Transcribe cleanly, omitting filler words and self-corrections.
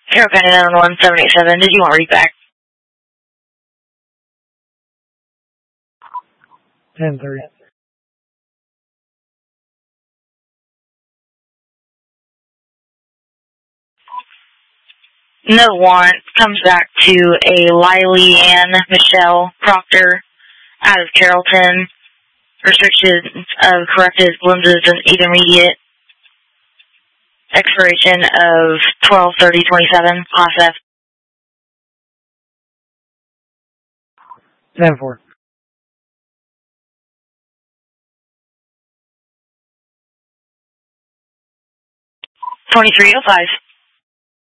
Carol County 911-787. Did you want read back? 10:30. No warrant comes back to a Lily Ann Michelle Proctor out of Carrollton. Restrictions of corrected lenses and intermediate. Expiration of 12/30/27. Class F. 10-4. 2305.